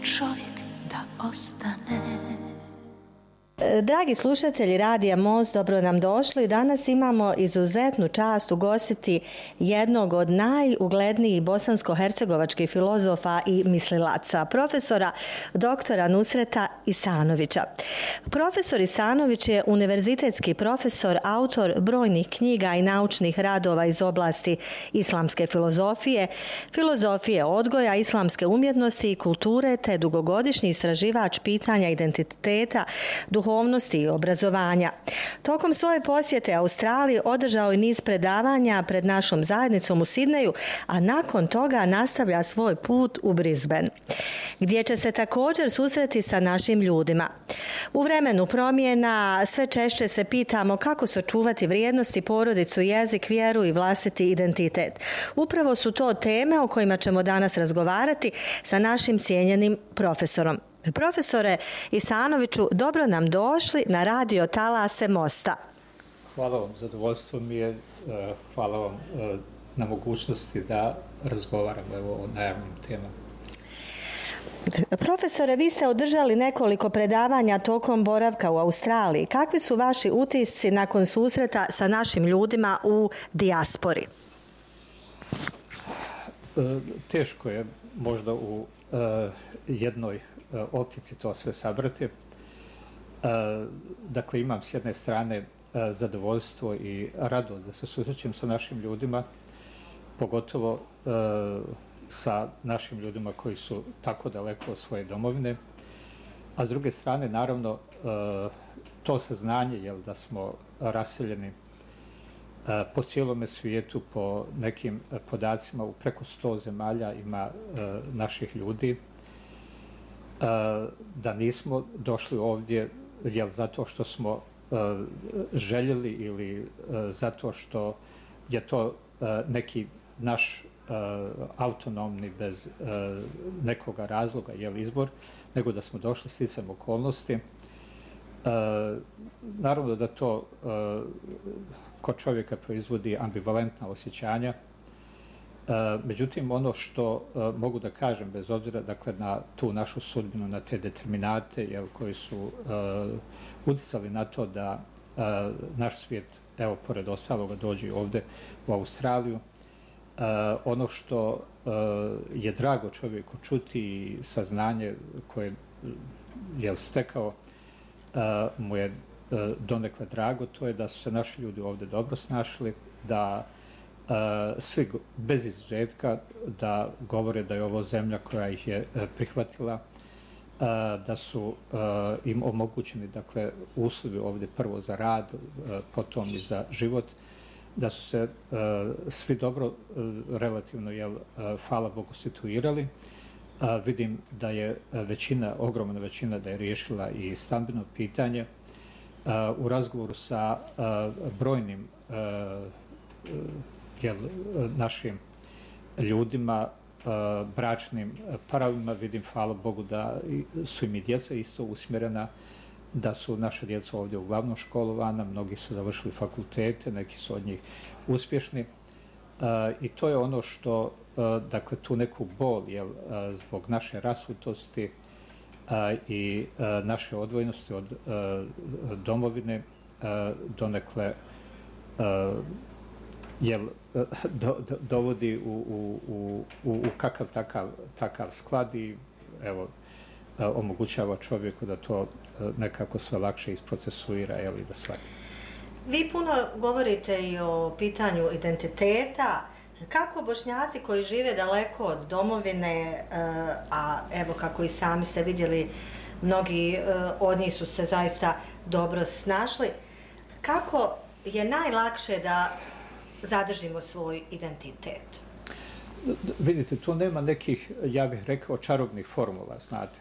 čovjek da ostane. Dragi slušatelji Radija Most, dobro nam došli. Danas imamo izuzetnu čast ugostiti jednog od najuglednijih bosansko-hercegovačkih filozofa i mislilaca, profesora doktora Nusreta Isanovića. Profesor Isanović je univerzitetski profesor, autor brojnih knjiga i naučnih radova iz oblasti islamske filozofije, filozofije odgoja, islamske umjetnosti i kulture, te dugogodišnji istraživač pitanja identiteta, duhovnosti i obrazovanja. Tokom svoje posjete Australiji održao je niz predavanja pred našom zajednicom u Sidneju, a nakon toga nastavlja svoj put u Brisbane, gdje će se također susreti sa našim ljudima. U vremenu promjena sve češće se pitamo kako sačuvati vrijednosti, porodicu, jezik, vjeru i vlastiti identitet. Upravo su to teme o kojima ćemo danas razgovarati sa našim cijenjenim profesorom. Profesore Isanoviću, dobro nam došli na radio talase Mosta. Hvala vam, zadovoljstvo mi je, hvala vam na mogućnosti da razgovaramo o najavnim temama. Profesore, vi ste održali nekoliko predavanja tokom boravka u Australiji. Kakvi su vaši utisci nakon susreta sa našim ljudima u dijaspori? Teško je možda u jednoj optici to sve sabrati. Dakle, imam s jedne strane zadovoljstvo i radost da se susrećem sa našim ljudima, pogotovo sa našim ljudima koji su tako daleko od svoje domovine, a s druge strane, naravno, to saznanje da smo raseljeni po cijelome svijetu, po nekim podacima u preko 100 zemalja ima naših ljudi, da nismo došli ovdje zato što smo željeli ili zato što je to neki naš autonomni bez nekoga razloga izbor, nego da smo došli sticajem okolnosti. Naravno da to kod čovjeka proizvodi ambivalentna osjećanja. Međutim, ono što mogu da kažem, bez obzira dakle, na tu našu sudbinu, na te determinate koji su uticali na to da naš svijet, evo, pored ostaloga, dođe ovdje u Australiju, ono što je drago čovjeku čuti i saznanje koje je stekao mu je donekle drago, to je da su se naši ljudi ovdje dobro snašli, da svi bez izuzetka da govore da je ovo zemlja koja ih je prihvatila, da su im omogućeni dakle, uslovi ovdje prvo za rad, potom i za život, da su se svi dobro relativno, hvala Bogu, situirali. Vidim da je ogromna većina da je riješila i stambeno pitanje. U razgovoru sa brojnim našim ljudima, bračnim parovima, vidim, hvala Bogu, da su im i djeca isto usmjerena, da su naša djeca ovdje uglavnom školovana, mnogi su završili fakultete, neki su od njih uspješni. I to je ono što, dakle, tu neku bol, zbog naše rasutosti i naše odvojenosti od domovine, donekle dovodi u kakav takav sklad i evo, omogućava čovjeku da to nekako sve lakše isprocesuira i da shvati. Vi puno govorite i o pitanju identiteta. Kako Bošnjaci koji žive daleko od domovine, a evo kako i sami ste vidjeli, mnogi od njih su se zaista dobro snašli, kako je najlakše da zadržimo svoj identitet? Vidite, tu nema nekih, ja bih rekao, čarobnih formula, znate.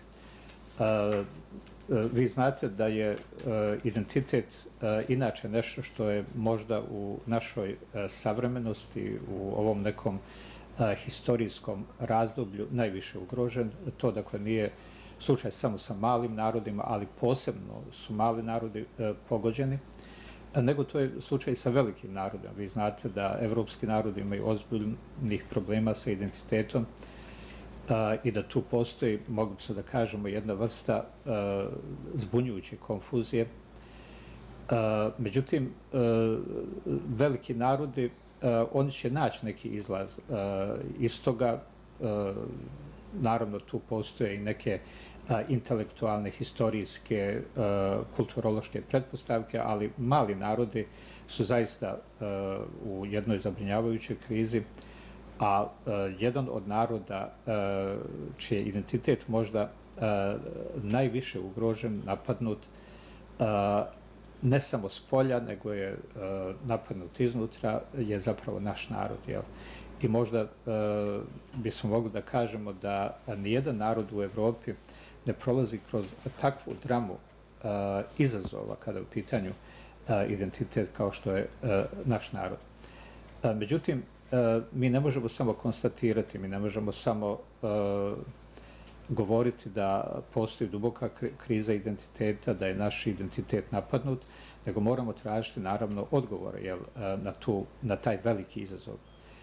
Vi znate da je identitet inače nešto što je možda u našoj savremenosti, u ovom nekom historijskom razdoblju najviše ugrožen. To dakle nije slučaj samo sa malim narodima, ali posebno su mali narodi pogođeni, nego to je slučaj sa velikim narodima. Vi znate da evropski narodi imaju ozbiljnih problema sa identitetom i da tu postoji, mogli bi se da kažemo, jedna vrsta zbunjujuće konfuzije. Međutim, veliki narodi, oni će naći neki izlaz iz toga. Naravno, tu postoje i neke intelektualne, historijske, kulturološke pretpostavke, ali mali narodi su zaista u jednoj zabrinjavajućoj krizi, a jedan od naroda čiji je identitet možda najviše ugrožen, napadnut, ne samo s polja, nego je napadnut iznutra, je zapravo naš narod. Jel? I možda bismo mogli da kažemo da nijedan narod u Evropi ne prolazi kroz takvu dramu izazova kada je u pitanju identitet kao što je naš narod. Međutim, mi ne možemo samo konstatirati, mi ne možemo samo govoriti da postoji duboka kriza identiteta, da je naš identitet napadnut, nego moramo tražiti naravno odgovore na taj veliki izazov.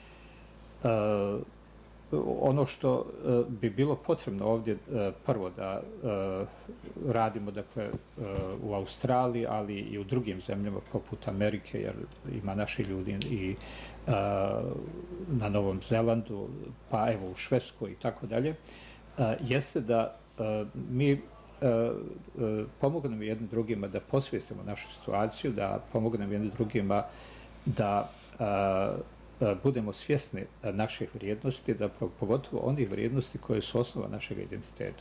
Ono što bi bilo potrebno ovdje prvo da radimo, dakle, u Australiji, ali i u drugim zemljama poput Amerike, jer ima naši ljudi i na Novom Zelandu, pa evo u Švedskoj i tako dalje, jeste da mi pomognemo jednim drugima da posvijestimo našu situaciju, da pomognemo jednim drugima da budemo svjesni naših vrijednosti, da pogotovo onih vrijednosti koje su osnova našeg identiteta.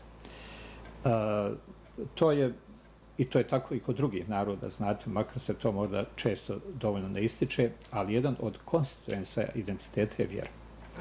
To je tako i kod drugih naroda, znate, makar se to možda često dovoljno ne ističe, ali jedan od konstituensa identiteta je vjera.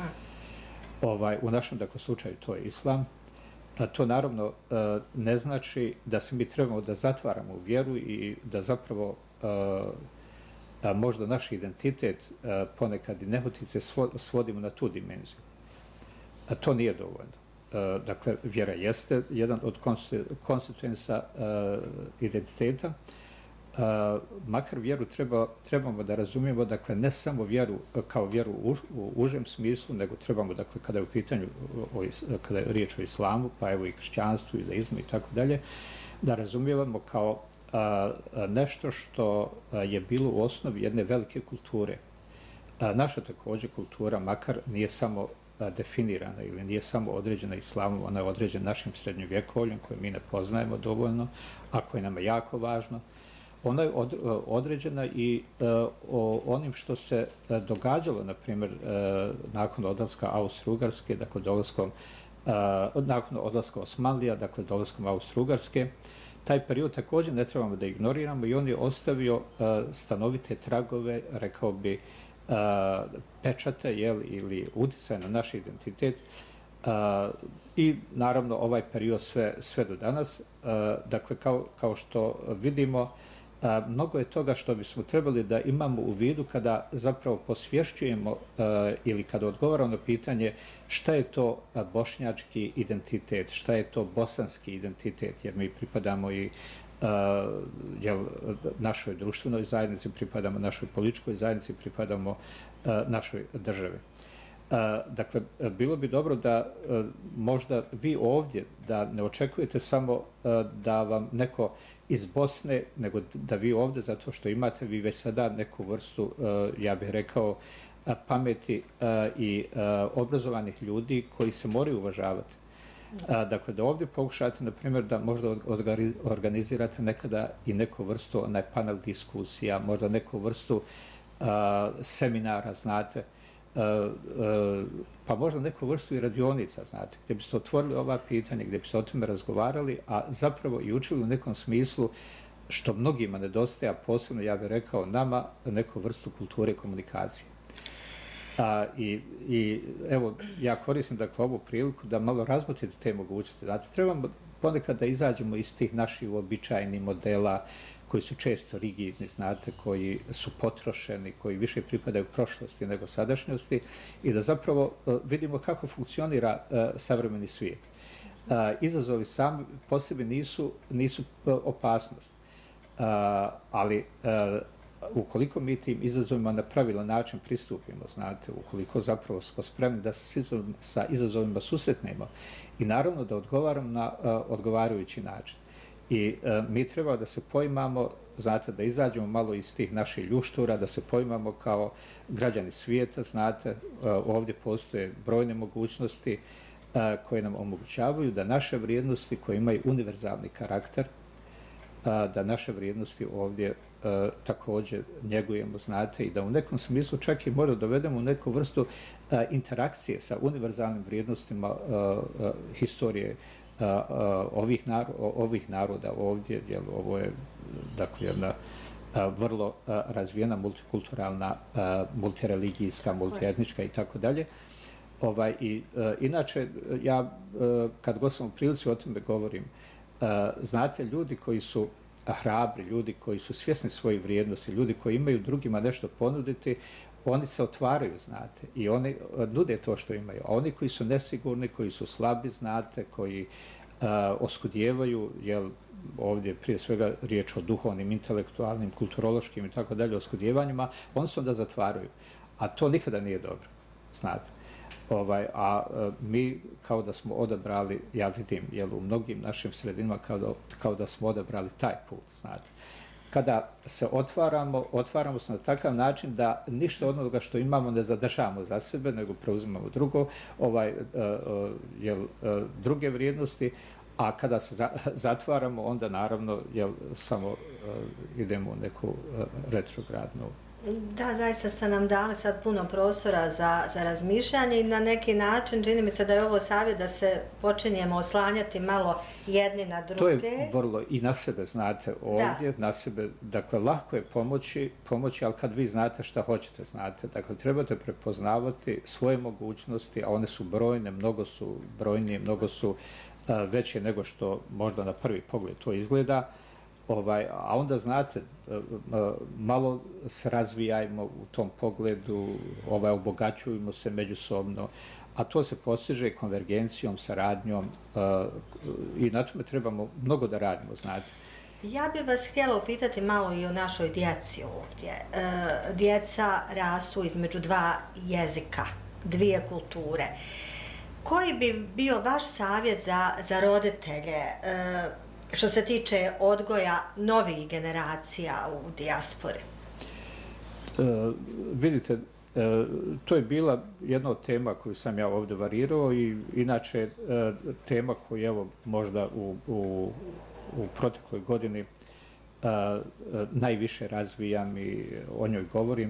U našem, dakle, slučaju to je islam. To naravno ne znači da se mi trebamo da zatvaramo u vjeru i da zapravo možda naš identitet ponekad i nehotice svodimo na tu dimenziju. To nije dovoljno. Dakle, vjera jeste jedan od konstituensa identiteta, makar vjeru trebamo da razumijemo, dakle, ne samo vjeru kao vjeru u užem smislu, nego trebamo, dakle, kada je u pitanju, kada je riječ o islamu, pa evo i kršćanstvu, judaizmu i tako dalje, da razumijevamo kao nešto što je bilo u osnovi jedne velike kulture. Naša također kultura, makar nije samo definirana ili nije samo određena islamom, ona je određena našim srednjovjekovljem koje mi ne poznajemo dovoljno, a koje nam je jako važno. Ona je određena i onim što se događalo, na primjer, nakon odlaska Austro-Ugarske, dakle nakon odlaska Osmanlija, dakle dolaskom Austro-Ugarske. Taj period također ne trebamo da ignoriramo i on je ostavio stanovite tragove, rekao bi, pečate ili utjecaj na naš identitet i naravno ovaj period sve do danas. Dakle, kao što vidimo, mnogo je toga što bismo trebali da imamo u vidu kada zapravo posvješćujemo ili kada odgovaramo na pitanje šta je to bošnjački identitet, šta je to bosanski identitet, jer mi pripadamo i našoj društvenoj zajednici, pripadamo našoj političkoj zajednici, pripadamo našoj državi. Dakle, bilo bi dobro da možda vi ovdje, da ne očekujete samo da vam neko iz Bosne, nego da vi ovdje, zato što imate vi već sada neku vrstu, ja bih rekao, pameti i obrazovanih ljudi koji se moraju uvažavati. Dakle, da ovdje pokušate, na primjer, da možda organizirate nekada i neku vrstu panel diskusija, možda neku vrstu seminara, znate, pa možda neku vrstu i radionica, znate, gdje biste otvorili ova pitanja, gdje biste o tome razgovarali, a zapravo i učili u nekom smislu što mnogima nedostaje, a posebno, ja bih rekao, nama, neku vrstu kulture i komunikacije. I evo, ja koristim, dakle, ovu priliku da malo razmotrite te mogućnosti. Znate, trebamo ponekad da izađemo iz tih naših uobičajenih modela koji su često rigidni, znate, koji su potrošeni, koji više pripadaju prošlosti nego sadašnjosti i da zapravo vidimo kako funkcionira savremeni svijet. Izazovi sami po sebi nisu opasnost, ali ukoliko mi tim izazovima na pravilan način pristupimo, znate, ukoliko zapravo smo spremni da se sa izazovima susretnemo i naravno da odgovaramo na odgovarajući način. I mi treba da se poimamo, znate, da izađemo malo iz tih naših ljuštura, da se poimamo kao građani svijeta, znate, ovdje postoje brojne mogućnosti koje nam omogućavaju da naše vrijednosti koje imaju univerzalni karakter, da naše vrijednosti ovdje također njegujemo, znate, i da u nekom smislu čak i možda dovedemo u neku vrstu interakcije sa univerzalnim vrijednostima historije ovih naroda ovdje, jer ovo je dakle jedna vrlo razvijena multikulturalna, multireligijska, multietnička i tako dalje. Inače, ja kad god sam u prilici o tome govorim, znate, ljudi koji su hrabri, ljudi koji su svjesni svojih vrijednosti, ljudi koji imaju drugima nešto ponuditi, oni se otvaraju, znate, i oni nude to što imaju. A oni koji su nesigurni, koji su slabi, znate, koji oskudijevaju, jer ovdje prije svega riječ o duhovnim, intelektualnim, kulturološkim i tako dalje oskudijevanjima, oni se onda zatvaraju. A to nikada nije dobro, znate. Mi kao da smo odabrali, ja vidim, jer u mnogim našim sredinama kao da smo odabrali taj put, znate. Kada se otvaramo se na takav način da ništa od onoga što imamo ne zadržavamo za sebe, nego preuzimamo druge vrijednosti, a kada se zatvaramo, onda naravno samo idemo u neku retrogradnu. Da, zaista ste nam dali sad puno prostora za razmišljanje i na neki način čini mi se da je ovo savjet da se počinjemo oslanjati malo jedni na druge. To je vrlo i na sebe, znate, ovdje, na sebe, dakle, lako je pomoći, ali kad vi znate šta hoćete, znate, dakle, trebate prepoznavati svoje mogućnosti, a one su brojne, mnogo su brojnije, mnogo su veće nego što možda na prvi pogled to izgleda. A onda, znate, malo se razvijajmo u tom pogledu, obogaćujemo se međusobno, a to se postiže konvergencijom, saradnjom i na tome trebamo mnogo da radimo, znate. Ja bih vas htjela upitati malo i o našoj djeci ovdje. Djeca rastu između dva jezika, dvije kulture. Koji bi bio vaš savjet za roditelje što se tiče odgoja novih generacija u dijaspori? Vidite, to je bila jedna od tema koju sam ja ovdje varirao i inače tema koju evo možda u protekloj godini najviše razvijam i o njoj govorim.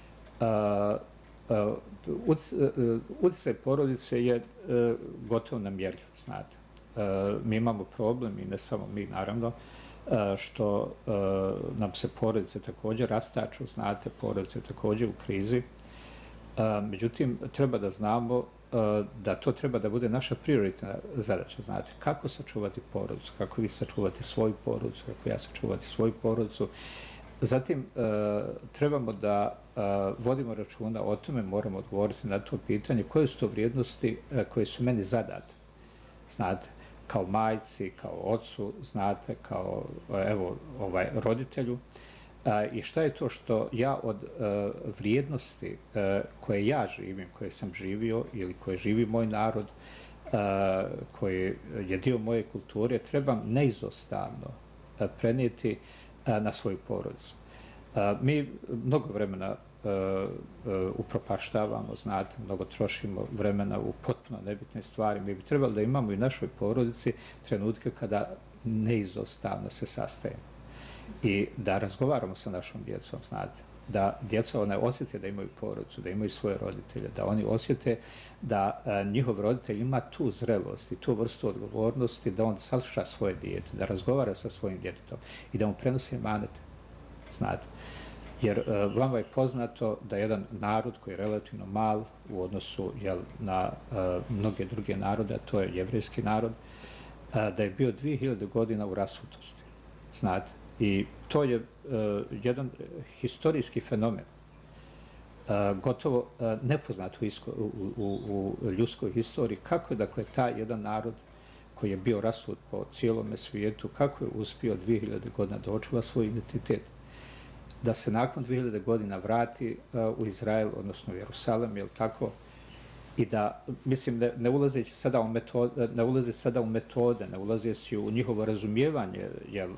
Utjecaj porodice je gotovo nemjerljiv, znate. Mi imamo problem, i ne samo mi naravno, što nam se porodice također rastaču, znate, porodice također u krizi. Međutim, treba da znamo da to treba da bude naša prioritetna zadaća, znate, kako sačuvati porodicu, kako vi sačuvati svoju porodicu, kako ja sačuvati svoju porodicu. Zatim, trebamo da vodimo računa o tome, moramo odgovoriti na to pitanje koje su to vrijednosti koje su meni zadate, znate, kao majci, kao ocu, znate, kao roditelju. I šta je to što ja od vrijednosti koje ja živim, koje sam živio ili koje živi moj narod, koje je dio moje kulture, trebam neizostavno prenijeti na svoju porodicu. Mi mnogo vremena upropaštavamo, znate, mnogo trošimo vremena u potpuno nebitne stvari. Mi bi trebali da imamo i našoj porodici trenutke kada neizostavno se sastajemo i da razgovaramo sa našom djecom, znate, da djeca one osjete da imaju porodicu, da imaju svoje roditelje, da oni osjete da njihov roditelj ima tu zrelost i tu vrstu odgovornosti, da on sasluša svoje dijete, da razgovara sa svojim djetetom i da mu prenosi emanete, znate. Jer vama je poznato da jedan narod koji je relativno mal u odnosu na mnoge druge narode, a to je jevrejski narod, da je bio 2000 godina u rasutosti, znate. I to je jedan historijski fenomen, gotovo nepoznat u ljudskoj historiji, kako je, dakle, taj jedan narod koji je bio rasut po cijelome svijetu, kako je uspio 2000 godina da očuva svoj identitet. da se nakon 2000 godina vrati u Izrael, odnosno u Jerusalim, jel tako? I da, mislim, ne ulazeći sada u metode, ne ulazeći u njihovo razumijevanje, jel,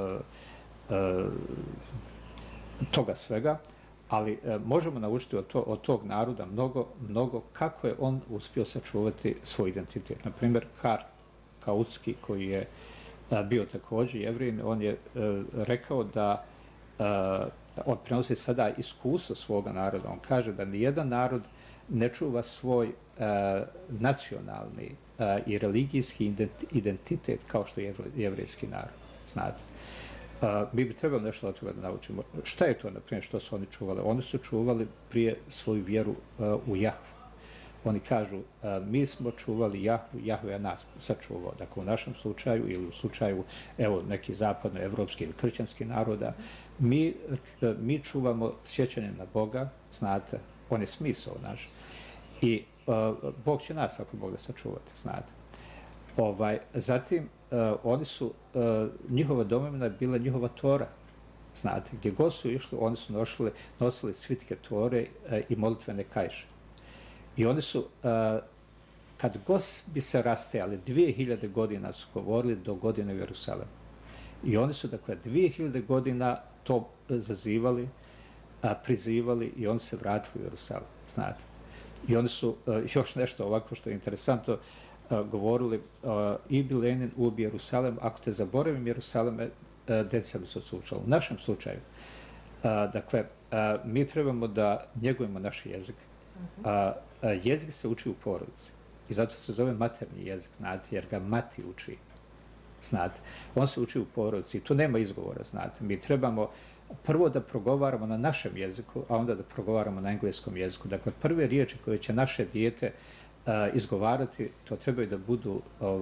toga svega, ali možemo naučiti od tog naroda mnogo kako je on uspio sačuvati svoj identitet. Naprimjer, Kautski, koji je bio također Jevrin, on je rekao da on prenosi sada iskustvo svoga naroda. On kaže da nijedan narod ne čuva svoj nacionalni i religijski identitet kao što je jevrijski narod, znate. Mi bi trebali nešto od toga da naučimo. Šta je to, na primjer, što su oni čuvali? Oni su čuvali prije svoju vjeru u Jahvu. Oni kažu, mi smo čuvali Jahvu, Jahve je nas sačuvao. Dakle, u našem slučaju ili u slučaju, evo, nekih zapadnoevropskih ili kršćanskih naroda, mi čuvamo sjećanje na Boga, znate, on je smisao naš. I Bog će nas, ako Bog da sačuvate, znate. Zatim, oni su, njihova domovina je bila njihova Tora, znate, gdje god su išli, oni su nosili svitke Tore i molitvene kajše. I oni su, kad god bi se rastajali, 2000 godina su govorili do godine u Jerusalemu. I oni su, dakle, 2000 godina to zazivali, prizivali i oni se vratili u Jerusalim, znate. I oni su, još nešto ovako što je interesantno, govorili, Ibi Lenin ubi Jerusalem, ako te zaboravim Jerusaleme, deca bi se odsučala. U našem slučaju, dakle, mi trebamo da njegujemo naš jezik. Jezik se uči u porodici i zato se zove maternji jezik, znate, jer ga mati uči, znate. On se uči u porodici i tu nema izgovora, znate. Mi trebamo prvo da progovaramo na našem jeziku, a onda da progovaramo na engleskom jeziku. Dakle, prve riječi koje će naše dijete izgovarati, to trebaju da budu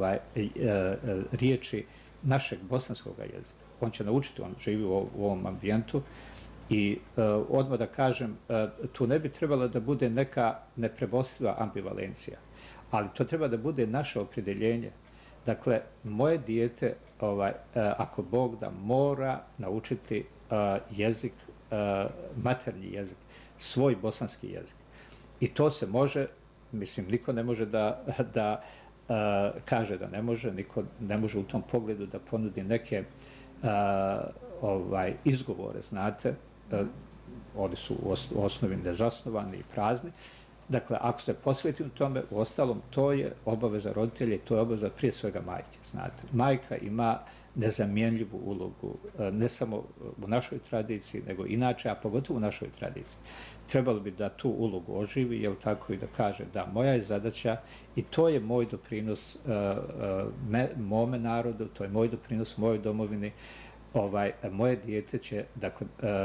riječi našeg bosanskog jezika. On će naučiti, on živi u ovom ambijentu i odmah da kažem, tu ne bi trebala da bude neka nepremostiva ambivalencija, ali to treba da bude naše opredjeljenje. Dakle, moje dijete, ako Bog da, mora naučiti jezik, maternji jezik, svoj bosanski jezik. I to se može, mislim, niko ne može da kaže da ne može, niko ne može u tom pogledu da ponudi neke izgovore, znate, oni su u osnovi nezasnovani i prazni. Dakle, ako se posvetim tome, u ostalom, to je obaveza roditelja i to je obaveza prije svega majke, znate. Majka ima nezamjenljivu ulogu, ne samo u našoj tradiciji, nego inače, a pogotovo u našoj tradiciji. Trebalo bi da tu ulogu oživi, jel tako, i da kaže da moja je zadaća i to je moj doprinos mome narodu, to je moj doprinos mojoj domovini. Moje dijete će, dakle,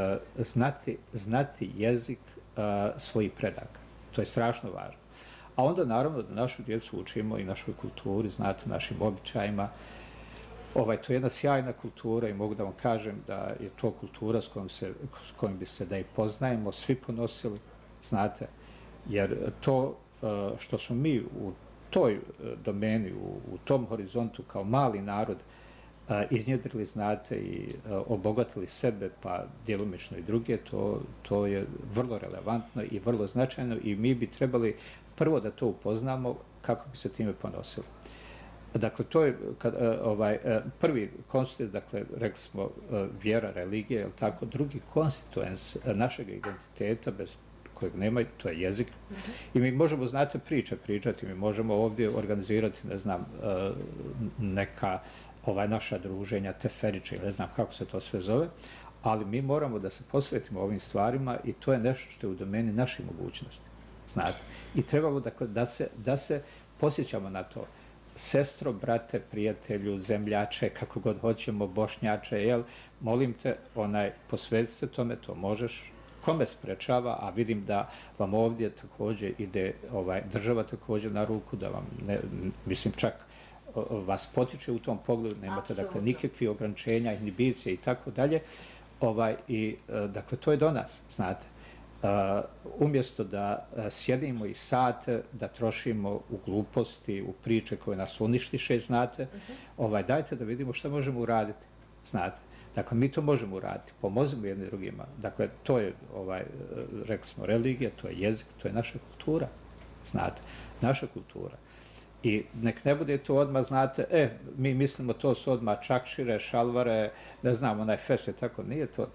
znati jezik svojih predaka. To je strašno važno. A onda, naravno, da našu djecu učimo i našoj kulturi, znate, našim običajima. To je jedna sjajna kultura i mogu da vam kažem da je to kultura s kojom bi se da i poznajemo, svi ponosili, znate, jer to što smo mi u toj domeni, u tom horizontu kao mali narod iznjedrili, znate, i obogatili sebe, pa djelomično i druge, to je vrlo relevantno i vrlo značajno i mi bi trebali prvo da to upoznamo kako bi se time ponosili. Dakle, to je prvi konstituent, dakle, rekli smo vjera, religija, jel tako, drugi konstituens našeg identiteta, bez kojeg nema, to je jezik. I mi možemo, znate, pričati, mi možemo ovdje organizirati, ne znam, neka naša druženja, teferiče, ne znam kako se to sve zove, ali mi moramo da se posvetimo ovim stvarima i to je nešto što je u domeni naših mogućnosti, znate. I trebamo, dakle, da se posjećamo na to. Sestro, brate, prijatelju, zemljače, kako god hoćemo, bošnjače, jel, molim te, posveti se tome, to možeš, kome sprečava, a vidim da vam ovdje također ide država također na ruku, da vam, mislim, čak vas potiče u tom pogledu, nemate, dakle, nikakvih ograničenja, inhibicije i tako dalje. Dakle, to je do nas, znate. Umjesto da sjedimo i sate, da trošimo u gluposti, u priče koje nas uništiše, znate, dajte da vidimo što možemo uraditi, znate. Dakle, mi to možemo uraditi, pomozimo jedni drugima. Dakle, to je, rekli smo, religija, to je jezik, to je naša kultura, znate, naša kultura. I nek ne bude to odmah, znate, mi mislimo to su odmah čakšire, šalvare, ne znam, onaj fese, tako nije to.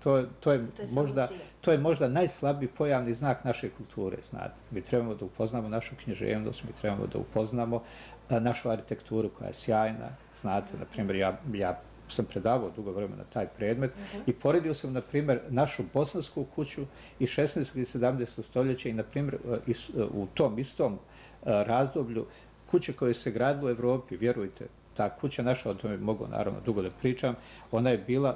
To je možda najslabiji pojavni znak naše kulture, znate. Mi trebamo da upoznamo našu književnost, mi trebamo da upoznamo našu arhitekturu koja je sjajna, znate, na primjer, ja sam predavao dugo vremena taj predmet i poredio sam, na primjer, našu bosansku kuću iz 16. i 17. stoljeća i, na primjer, u tom istom razdoblju kuće koje se gradilo u Evropi, vjerujte, ta kuća naša, o tome mogu naravno dugo da pričam, ona je bila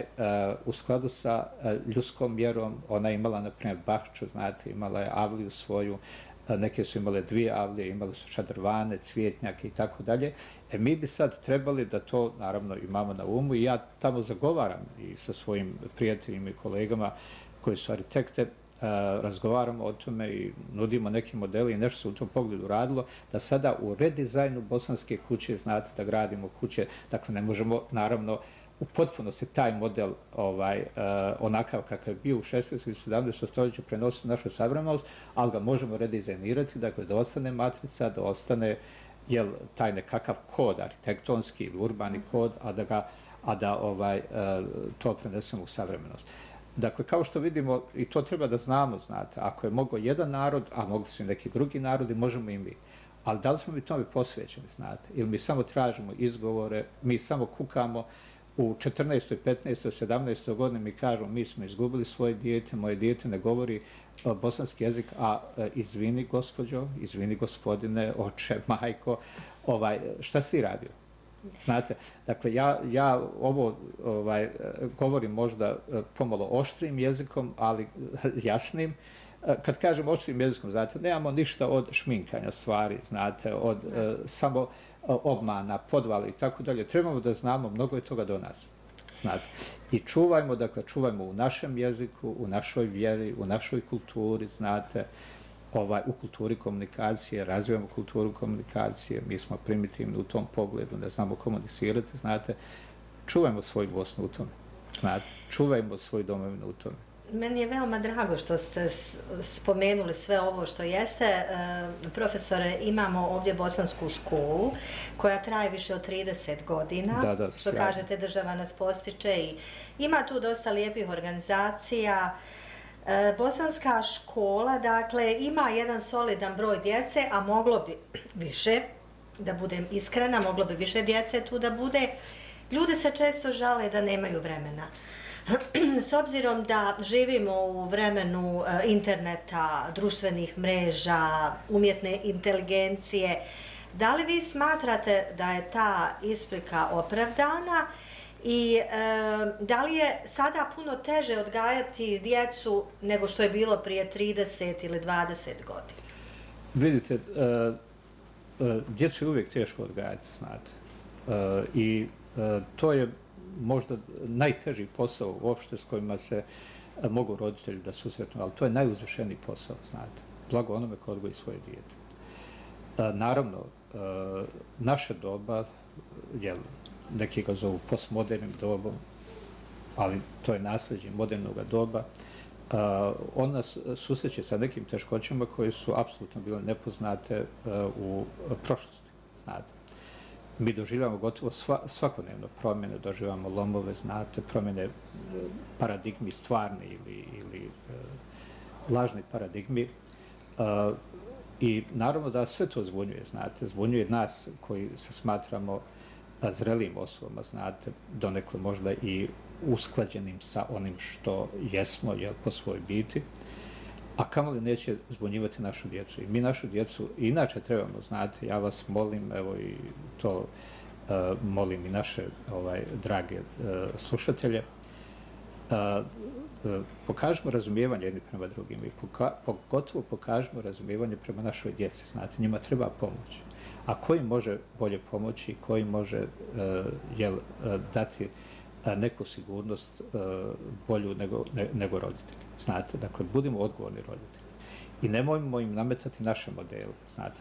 u skladu sa ljudskom mjerom, ona je imala, na primjer, bahču, znate, imala je avliju svoju, neke su imale 2 avlije, imali su šadrvane, cvjetnjake i tako dalje. Mi bi sad trebali da to, naravno, imamo na umu i ja tamo zagovaram i sa svojim prijateljima i kolegama koji su arhitekte, razgovaramo o tome i nudimo neke modele i nešto se u tom pogledu radilo, da sada u redizajnu bosanske kuće, znate, da gradimo kuće, dakle ne možemo, naravno, u potpunosti taj model onakav kakav je bio u 16. i 17. stoljeću prenositi u našu savremenost, ali ga možemo redizajnirati, dakle da ostane matrica, da ostane taj nekakav kod, arhitektonski ili urbani kod, a da to prenesemo u savremenost. Dakle, kao što vidimo, i to treba da znamo, znate, ako je mogao jedan narod, a mogli su i neki drugi narodi, možemo i mi. Ali da li smo mi tome posvećeni, znate? Ili mi samo tražimo izgovore, mi samo kukamo u 14., 15., 17. godini, mi kažemo mi smo izgubili svoje dijete, moje dijete ne govori bosanski jezik, a izvini gospođo, izvini gospodine, oče, majko, šta si ti radio? Znate, dakle, ja ovo govorim možda pomalo oštrim jezikom, ali jasnim. Kad kažem oštrim jezikom, znate, nemamo ništa od šminkanja stvari, znate, od samo obmana, podvala i tako dalje. Trebamo da znamo, mnogo je toga do nas, znate. I čuvajmo, dakle, čuvajmo u našem jeziku, u našoj vjeri, u našoj kulturi, znate, u kulturi komunikacije, razvijamo kulturu komunikacije, mi smo primitivni u tom pogledu, ne znamo komunicirati, znate, čuvajmo svoju Bosnu u tome, znate, čuvajmo svoju domovinu u tome. Meni je veoma drago što ste spomenuli sve ovo što jeste. Profesore, imamo ovdje bosansku školu koja traje više od 30 godina. Da, što kažete, država nas postiče i ima tu dosta lijepih organizacija. Bosanska škola, dakle, ima jedan solidan broj djece, a moglo bi više, da budem iskrena, moglo bi više djece tu da bude. Ljudi se često žale da nemaju vremena. S obzirom da živimo u vremenu interneta, društvenih mreža, umjetne inteligencije, da li vi smatrate da je ta isprika opravdana i da li je sada puno teže odgajati djecu nego što je bilo prije 30 ili 20 godina? Vidite, djecu je uvijek teško odgajati, znate. I to je možda najteži posao uopšte s kojima se mogu roditelji da susretnu, ali to je najuzvišeniji posao, znate. Blago onome ko odgoji svoje dijete. Naravno, naše doba, neki ga zovu postmodernim dobom, ali to je nasljeđe modernog doba, on nas susreće sa nekim teškoćama koje su apsolutno bile nepoznate u prošlosti, znate. Mi doživljamo gotovo svakodnevno promjene, doživljamo lomove, znate, promjene paradigmi stvarni ili lažni paradigmi. I naravno da sve to zbunjuje, znate, zbunjuje nas koji se smatramo zrelim osobama, znate, donekle možda i usklađenim sa onim što jesmo, po svojoj biti, a kamoli neće zbunjivati našu djecu. I mi našu djecu inače trebamo, znate, ja vas molim, evo i to molim i naše drage slušatelje, pokažemo razumijevanje jedni prema drugim i pogotovo pokažemo razumijevanje prema našoj djeci, znate, njima treba pomoć. A koji može bolje pomoći, koji može dati neku sigurnost bolju nego roditelji. Znate, dakle, budimo odgovorni roditelji. I nemojmo im nametati naše modele. Znate,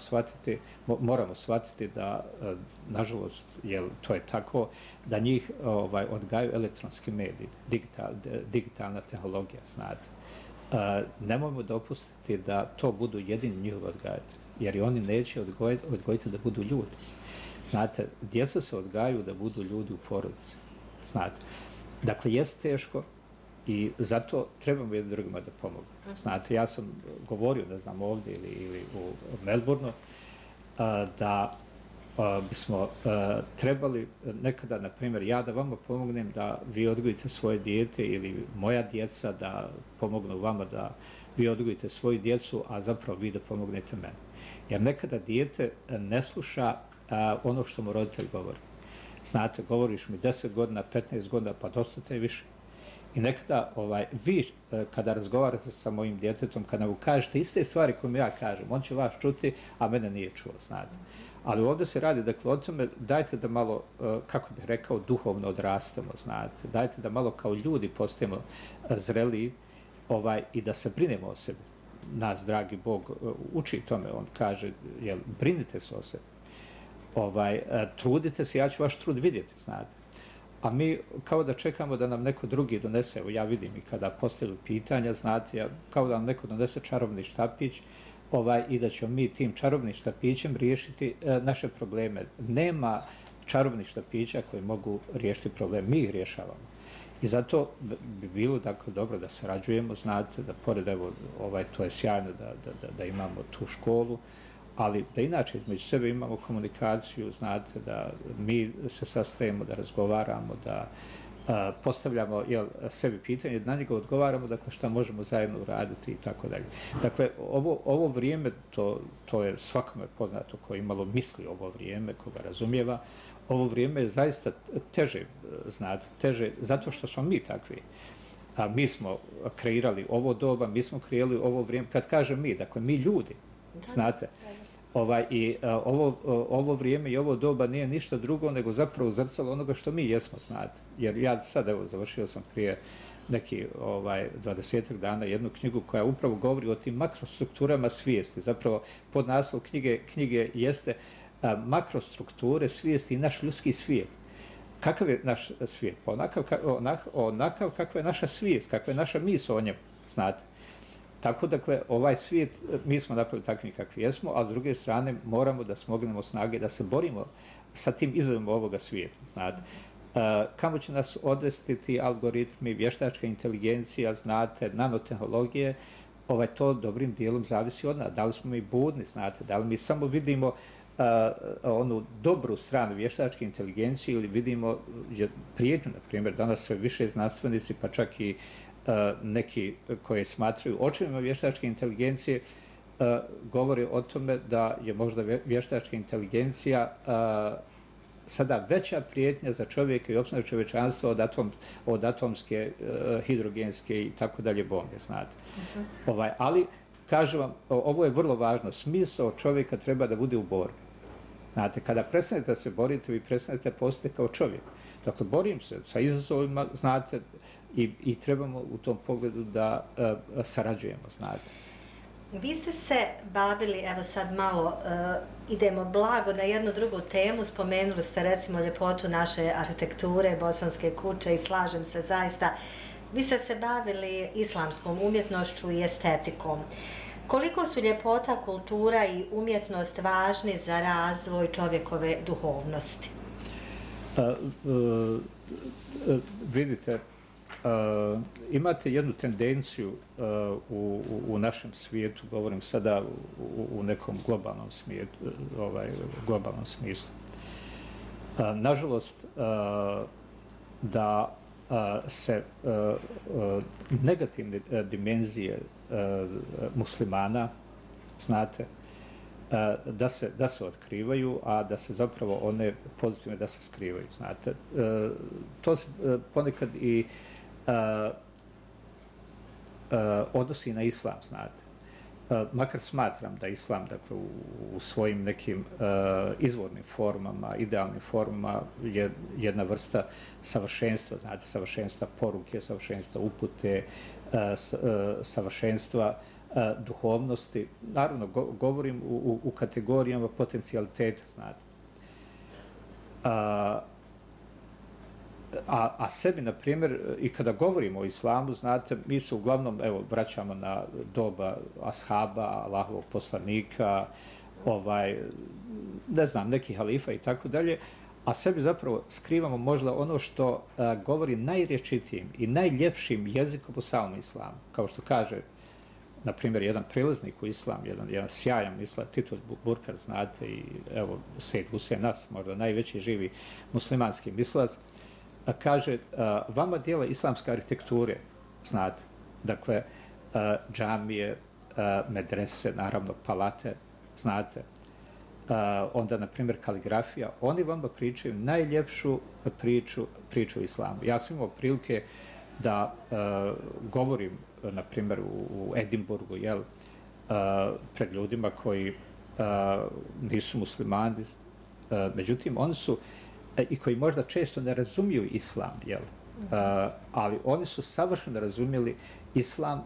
moramo shvatiti da, nažalost, to je tako, da njih odgajaju elektronski mediji, digitalna tehnologija, znate. Nemojmo dopustiti da to budu jedini njihovi odgajatelji, jer i oni neće odgojiti da budu ljudi. Znate, djeca se odgajaju da budu ljudi u porodici. Znate, dakle, jest teško i zato trebamo jednim drugima da pomogu. Znate, ja sam govorio, ne znam, ovdje ili u Melbourneu, da bismo trebali nekada, na primjer, ja da vama pomognem da vi odgojite svoje dijete ili moja djeca da pomognu vama da vi odgojite svoju djecu, a zapravo vi da pomognete meni. Jer nekada dijete ne sluša ono što mu roditelj govori. Znate, govoriš mi 10 godina, 15 godina, pa dosta te više. I nekada vi kada razgovarate sa mojim djetetom, kada mu kažete iste stvari koje mi ja kažem, on će vas čuti, a mene nije čuo, znate. Ali ovdje se radi, dakle, o tome, dajte da malo, kako bih rekao, duhovno odrastemo, znate. Dajte da malo kao ljudi postajemo zreliji i da se brinemo o sebi. Nas, dragi Bog, uči tome, on kaže, brinite se o sebi. Trudite se, ja ću vaš trud vidjeti, znate. A mi kao da čekamo da nam neko drugi donese, evo ja vidim i kada postavljaju pitanja, znate, kao da nam neko donese čarobni štapić i da ćemo mi tim čarobnim štapićem riješiti naše probleme. Nema čarobnih štapića koji mogu riješiti problem, mi ih rješavamo. I zato bi bilo, dakle, dobro da sarađujemo, znate, da pored, evo, to je sjajno da imamo tu školu, ali da inače između sebe imamo komunikaciju, znate, da mi se sastajemo, da razgovaramo, da postavljamo sebi pitanje, na njega odgovaramo, dakle, šta možemo zajedno uraditi i tako dalje. Dakle, ovo vrijeme, to je svakome poznato ko imalo misli ovo vrijeme, koga razumijeva, ovo vrijeme je zaista teže, znate, teže zato što smo mi takvi. A mi smo kreirali ovo doba, mi smo kreirali ovo vrijeme, kad kažem mi, dakle, mi ljudi, znate. Ovo vrijeme i ovo doba nije ništa drugo nego zapravo zrcalo onoga što mi jesmo, znate. Jer ja sad, evo, završio sam prije neki 20 dana jednu knjigu koja upravo govori o tim makrostrukturama svijesti. Zapravo podnaslov knjige jeste makrostrukture svijesti i naš ljudski svijet. Kakav je naš svijet? Pa onakav kakva je naša svijest, kakva je naša misao o njemu, znate. Tako, dakle, ovaj svijet, mi smo napravili takvi kakvi jesmo, a s druge strane moramo da smognemo snage da se borimo sa tim izazovima ovoga svijeta, znate. Kamo će nas odvesti ti algoritmi, vještačka inteligencija, znate, nanotehnologije, to dobrim dijelom zavisi od nas. Da li smo mi budni, znate, da li mi samo vidimo onu dobru stranu vještačke inteligencije ili vidimo prijetnju, na primjer, danas sve više znanstvenici, pa čak i neki koji smatraju očevima vještačke inteligencije govore o tome da je možda vještačka inteligencija sada veća prijetnja za čovjeka i opstanak čovječanstva od atomske, hidrogenske i tako dalje bombe, znate. Ali, kažem vam, ovo je vrlo važno. Smisao čovjeka treba da bude u borbi. Znate, kada prestanete da se borite, vi prestanete postati kao čovjek. Dakle, borim se sa izazovima, znate, i trebamo u tom pogledu da sarađujemo, znate. Vi ste se bavili, evo sad malo idemo blago na jednu drugu temu, spomenuli ste recimo ljepotu naše arhitekture, bosanske kuće i slažem se zaista. Vi ste se bavili islamskom umjetnošću i estetikom. Koliko su ljepota, kultura i umjetnost važni za razvoj čovjekove duhovnosti? Vidite, imate jednu tendenciju u našem svijetu, govorim sada u nekom globalnom smislu. Nažalost, da se negativne dimenzije muslimana, znate, da se otkrivaju, a da se zapravo one pozitivne da se skrivaju, znate. To se ponekad i odnosi na islam, znate. Makar smatram da islam, dakle, u svojim nekim izvornim formama, idealnim formama je jedna vrsta savršenstva, znate, savršenstva poruke, savršenstva upute, savršenstva duhovnosti. Naravno, govorim u kategorijama potencijaliteta, znate. A sebi, na primjer, i kada govorimo o islamu, znate, mi se uglavnom, evo, vraćamo na doba ashaba, Allahovog poslanika, ne znam, nekih halifa i tako dalje, a sebi zapravo skrivamo možda ono što govori najrječitijim i najljepšim jezikom u samom islamu. Kao što kaže, na primjer, jedan prilaznik u islam, jedan sjajan misla, Tito Burper, znate, i evo, Sejid Husein Nas, možda najveći živi muslimanski mislac, kaže, vama dijela islamske arhitekture, znate, dakle, džamije, medrese, naravno, palate, znate, onda, na primjer, kaligrafija, oni vama pričaju najljepšu priču o islamu. Ja sam imao prilike da govorim, na primjer, u Edinburgu, pred ljudima koji nisu muslimani, međutim, oni su i koji možda često ne razumiju islam, ali oni su savršeno razumjeli islam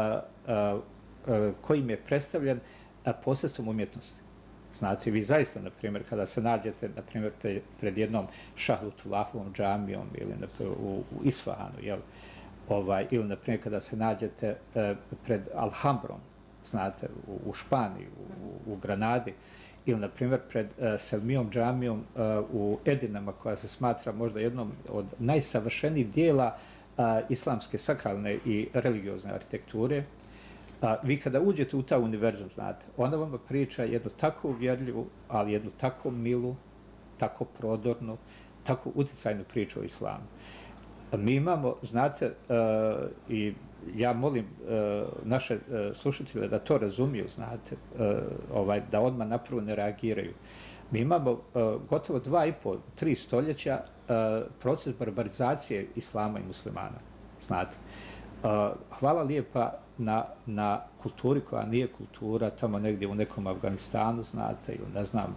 kojim je predstavljen posredstvom umjetnosti. Znate, vi zaista, na primjer, kada se nađete, na primjer, pred jednom Šahrutulahovom džamijom ili u Isfahanu, ili, na primjer, kada se nađete pred Alhambrom, znate, u Španiji, u Granadi, ili, na primjer, pred Selmijom džamijom u Edinama, koja se smatra možda jednom od najsavršenijih dijela islamske sakralne i religiozne arhitekture, vi kada uđete u ta univerzum, znate, ona vam priča jednu tako uvjerljivu, ali jednu tako milu, tako prodornu, tako utjecajnu priču o islamu. Mi imamo, znate, i ja molim naše slušatelje da to razumiju, znate, da odmah napravo ne reagiraju. Mi imamo gotovo 2,5-3 stoljeća proces barbarizacije islama i muslimana, znate. Hvala lijepa na kulturi koja nije kultura, tamo negdje u nekom Afganistanu, znate, ili ne znam,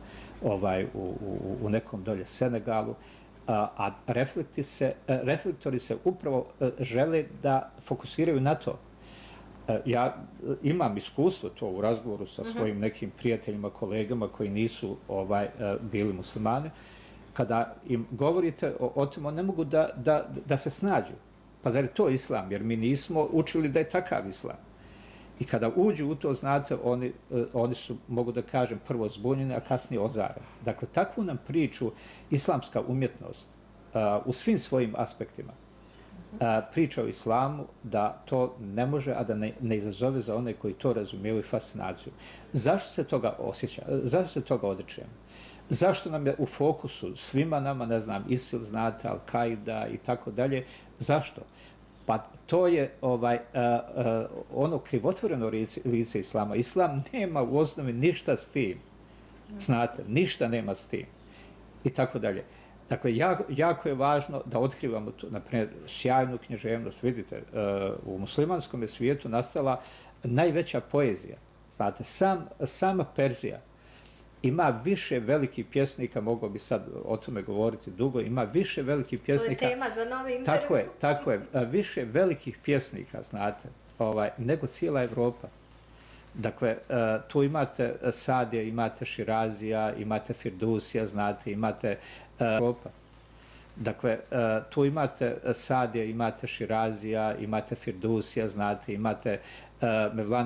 u nekom dolje Senegalu, a reflektori se upravo žele da fokusiraju na to. Ja imam iskustvo to u razgovoru sa svojim nekim prijateljima, kolegama koji nisu bili muslimani. Kada im govorite o tome, ne mogu da se snađu. Pa zar je to islam? Jer mi nismo učili da je takav islam. I kada uđu u to, znate, oni su, mogu da kažem, prvo zbunjeni, a kasnije ozareni. Dakle, takvu nam priču islamska umjetnost u svim svojim aspektima priča o islamu, da to ne može, a da ne izazove za one koji to razumijevaju fascinaciju. Zašto se toga osjeća? Zašto se toga odričemo? Zašto nam je u fokusu svima nama, ne znam, ISIL, znate, Al-Qaida i tako dalje? Zašto? Pa to je ono krivotvoreno lice islama. Islam nema u osnovi ništa s tim. Znate, ništa nema s tim. I tako dalje. Dakle, jako je važno da otkrivamo tu, na primjer, sjajnu književnost. Vidite, u muslimanskom je svijetu nastala najveća poezija. Znate, sama Perzija ima više velikih pjesnika, mogao bi sad o tome govoriti dugo, ima više velikih pjesnika. To je tema za novi intervju. Tako je, više velikih pjesnika, znate, nego cijela Evropa. Dakle, tu imate Sadija, imate Širazija, imate Firdusija, znate, imate Evropa. Dakle, tu imate Sadija, imate Širazija, imate Firdusija, znate, imate Mevlana